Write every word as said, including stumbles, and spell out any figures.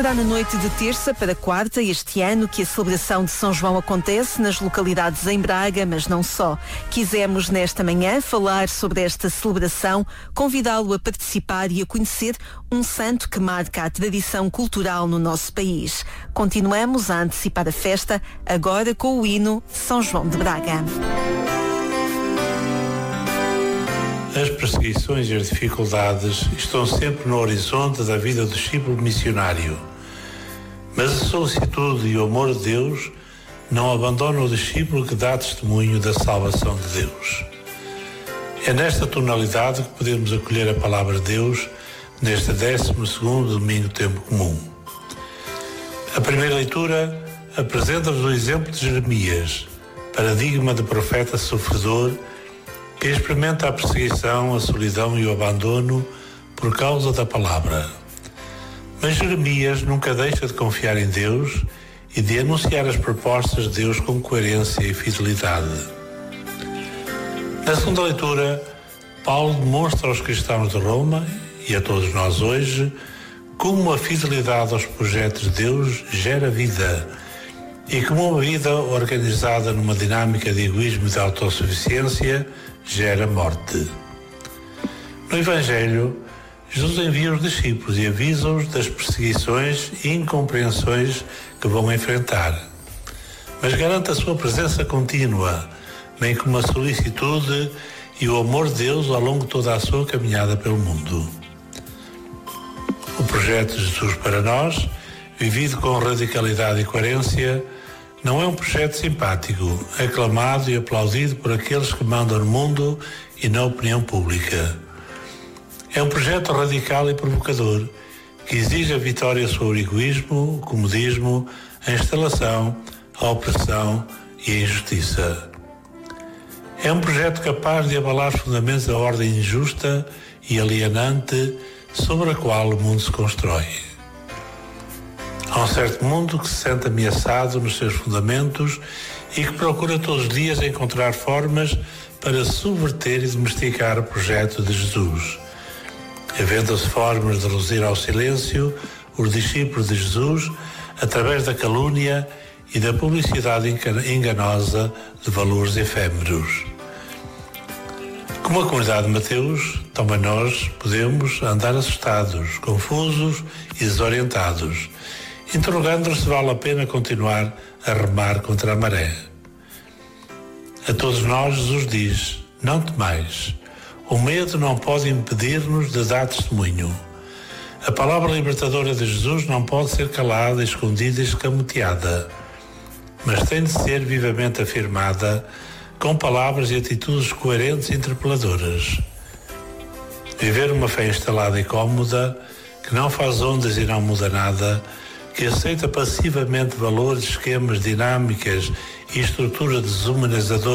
Será na noite de terça para quarta este ano que a celebração de São João acontece nas localidades em Braga, mas não só. Quisemos nesta manhã falar sobre esta celebração, convidá-lo a participar e a conhecer um santo que marca a tradição cultural no nosso país. Continuamos a antecipar a festa, agora com o hino São João de Braga. As perseguições e as dificuldades estão sempre no horizonte da vida do discípulo missionário. Mas a solicitude e o amor de Deus não abandonam o discípulo que dá testemunho da salvação de Deus. É nesta tonalidade que podemos acolher a palavra de Deus neste décimo segundo domingo do tempo comum. A primeira leitura apresenta-nos o exemplo de Jeremias, paradigma de profeta sofredor que experimenta a perseguição, a solidão e o abandono por causa da palavra. Mas Jeremias nunca deixa de confiar em Deus e de anunciar as propostas de Deus com coerência e fidelidade. Na segunda leitura, Paulo demonstra aos cristãos de Roma e a todos nós hoje como a fidelidade aos projetos de Deus gera vida e como uma vida organizada numa dinâmica de egoísmo e de autossuficiência gera morte. No Evangelho, Jesus envia os discípulos e avisa-os das perseguições e incompreensões que vão enfrentar, mas garante a sua presença contínua, bem como a solicitude e o amor de Deus ao longo de toda a sua caminhada pelo mundo. O projeto de Jesus para nós, vivido com radicalidade e coerência, não é um projeto simpático, aclamado e aplaudido por aqueles que mandam no mundo e na opinião pública. É um projeto radical e provocador, que exige a vitória sobre o egoísmo, o comodismo, a instalação, a opressão e a injustiça. É um projeto capaz de abalar os fundamentos da ordem injusta e alienante sobre a qual o mundo se constrói. Há um certo mundo que se sente ameaçado nos seus fundamentos e que procura todos os dias encontrar formas para subverter e domesticar o projeto de Jesus. Inventam-se formas de reduzir ao silêncio os discípulos de Jesus através da calúnia e da publicidade enganosa de valores efêmeros. Como a comunidade de Mateus, também nós podemos andar assustados, confusos e desorientados, interrogando-nos se vale a pena continuar a remar contra a maré. A todos nós Jesus diz: não temais. O medo não pode impedir-nos de dar testemunho. A palavra libertadora de Jesus não pode ser calada, escondida e escamoteada, mas tem de ser vivamente afirmada com palavras e atitudes coerentes e interpeladoras. Viver uma fé instalada e cómoda, que não faz ondas e não muda nada, que aceita passivamente valores, esquemas, dinâmicas e estrutura desumanizadora